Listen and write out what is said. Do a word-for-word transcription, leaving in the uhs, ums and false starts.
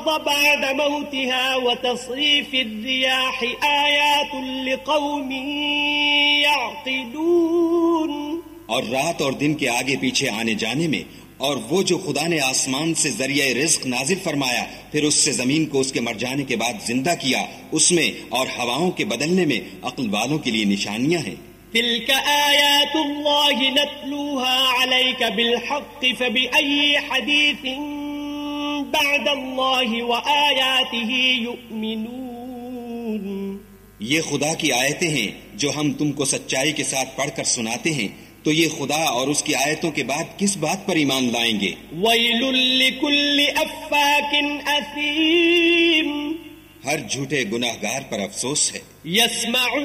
बअद मौतिहा व तस्रीफिर रियाह आयातुन लिक़ौमिन यअक़िलून। और रात और दिन के आगे पीछे आने जाने में, और वो जो खुदा ने आसमान से जरिए रिज्क नाजिल फरमाया, फिर उससे जमीन को उसके मर जाने के बाद जिंदा किया, उसमें और हवाओं के बदलने में अक्ल वालों के लिए निशानियां हैं। तिल्क आयातुल्लाहि नत्लूहा अलैका बिलहक़्क़ि फबिअय्यि हदीसिन बअदल्लाहि व आयातिही युमिनून। ये खुदा की आयतें हैं जो हम तुमको सच्चाई के साथ पढ़कर सुनाते हैं, तो ये खुदा और उसकी आयतों के बाद किस बात पर ईमान लाएंगे। वैलुल लिकुल्लि अफ़्फ़ाकिन असीम। हर झूठे गुनाहगार पर अफसोस है। यस्मउ